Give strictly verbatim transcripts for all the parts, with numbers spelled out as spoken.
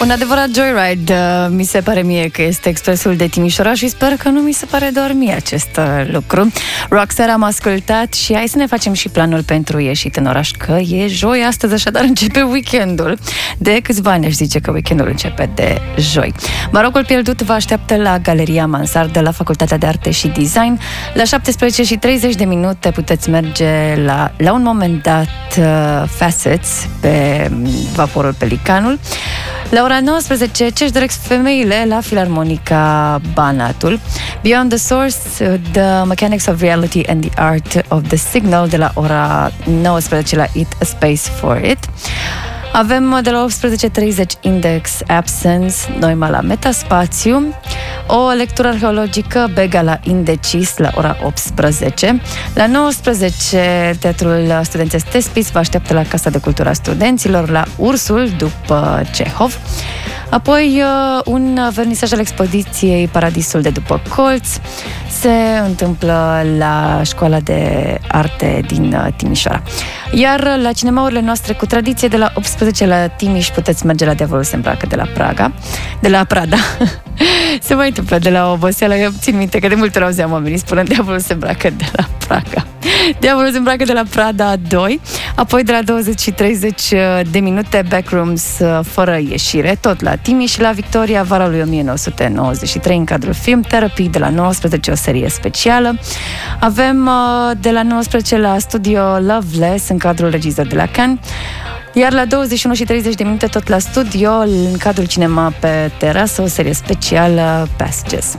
Un adevărat joyride, mi se pare mie că este Expresul de Timișoara și sper că nu mi se pare doar mie acest lucru. Rockstar am ascultat și hai să ne facem și planul pentru ieșit în oraș, că e joi astăzi, așadar începe weekendul. De câțiva ani aș zice că weekendul începe de joi. Barocul pierdut vă așteaptă la Galeria Mansard de la Facultatea de Arte și Design. La șaptesprezece și treizeci de minute puteți merge la, la un moment dat uh, Facets pe vaporul Pelicanul. La ora nouăsprezece, ce-și doresc femeile la Filarmonica Banatul. Beyond the Source, The Mechanics of Reality and the Art of the Signal de la ora nouăsprezece la It a Space for It. Avem de la optsprezece și treizeci Index Absence, Noima la Metaspațiu, o lectură arheologică, Bega la Indecis la ora optsprezece. La nouăsprezece, Teatrul Studențesc Tespis vă așteaptă la Casa de Cultură a Studenților, la Ursul, după Cehov. Apoi un vernisaj al expoziției Paradisul de după Colț se întâmplă la Școala de Arte din Timișoara. Iar la cinemaurile noastre cu tradiție, de la optsprezece la Timiș puteți merge la Diavolul se îmbracă de la Praga, de la Prada. Se mai întâmplă de la oboseală, eu țin minte că de multe ori auzeam oamenii spunând Diavolul se îmbracă de la Praga. Diavolul se îmbracă de la Prada doi, apoi de la douăzeci și treizeci de minute Backrooms fără ieșire, tot la Timiș, la Victoria, vara lui o mie nouă sute nouăzeci și trei în cadrul Film Therapy de la nouăsprezece, o serie specială. Avem de la nouăsprezece la Studio Loveless în cadrul Regizor de la Cannes. Iar la douăzeci și unu și treizeci de minute tot la studio, în cadrul Cinema pe Terasă, o serie specială Passages.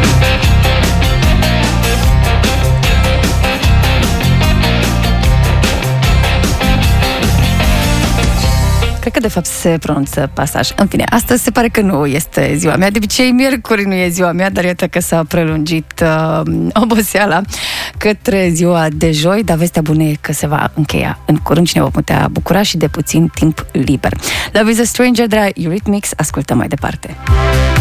Cred că de fapt se pronunță pasaj. În fine, astăzi se pare că nu este ziua mea. De obicei, miercuri nu e ziua mea, dar iată că s-a prelungit uh, oboseala către ziua de joi, dar vestea bună e că se va încheia în curând și ne vom putea bucura și de puțin timp liber. Love is a Stranger de la Eurythmics, ascultăm mai departe.